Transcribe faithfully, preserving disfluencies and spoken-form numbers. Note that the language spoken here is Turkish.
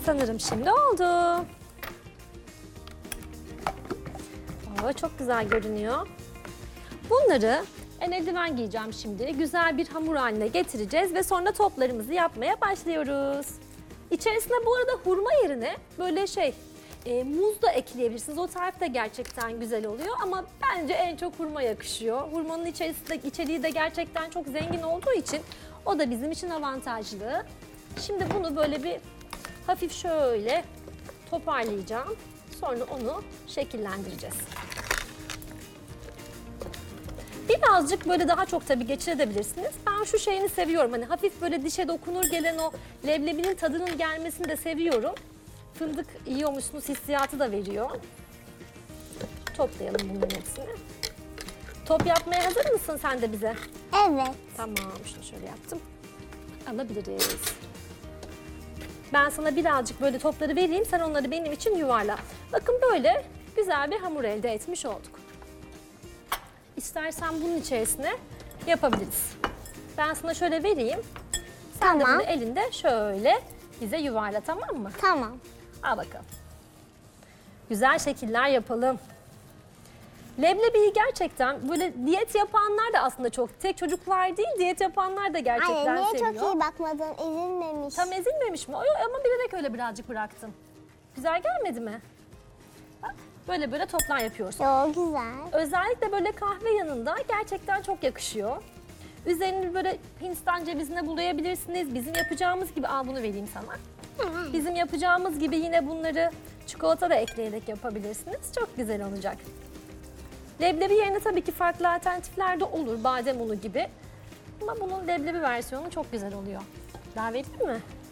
Sanırım şimdi oldu. Oo, çok güzel görünüyor. Bunları ben eldiven giyeceğim şimdi. Güzel bir hamur haline getireceğiz ve sonra toplarımızı yapmaya başlıyoruz. İçerisine bu arada hurma yerine böyle şey e, muz da ekleyebilirsiniz. O tarif de gerçekten güzel oluyor ama bence en çok hurma yakışıyor. Hurmanın içerisinde, içeriği de gerçekten çok zengin olduğu için o da bizim için avantajlı. Şimdi bunu böyle bir hafif şöyle toparlayacağım. Sonra onu şekillendireceğiz. Birazcık böyle daha çok tabii geçirebilirsiniz. Ben şu şeyini seviyorum. Hani hafif böyle dişe dokunur gelen o leblebinin tadının gelmesini de seviyorum. Fındık yiyormuşsunuz hissiyatı da veriyor. Toplayalım bunların hepsini. Top yapmaya hazır mısın sen de bize? Evet. Tamam, şunu şöyle yaptım. Alabiliriz. Ben sana birazcık böyle topları vereyim, sen onları benim için yuvarla. Bakın böyle güzel bir hamur elde etmiş olduk. İstersen bunun içerisine yapabiliriz. Ben sana şöyle vereyim. Sen Tamam. de bunu elinde şöyle bize yuvarla, tamam mı? Tamam. Al bakalım. Güzel şekiller yapalım. Leblebiyi gerçekten böyle diyet yapanlar da aslında çok, tek çocuklar değil diyet yapanlar da gerçekten Anne niye seviyor. çok iyi bakmadın, ezilmemiş. Tam ezilmemiş mi? O- Ama bilerek öyle birazcık bıraktım. Güzel gelmedi mi? Bak, böyle böyle toplar yapıyoruz. Çok güzel. Özellikle böyle kahve yanında gerçekten çok yakışıyor. Üzerini böyle Hindistan cevizine bulayabilirsiniz. Bizim yapacağımız gibi, al bunu vereyim sana. Bizim yapacağımız gibi yine bunları çikolata da ekleyerek yapabilirsiniz. Çok güzel olacak. Leblebi yerine tabii ki farklı alternatifler de olur. Badem unu gibi. Ama bunun leblebi versiyonu çok güzel oluyor. Daha vereyim mi?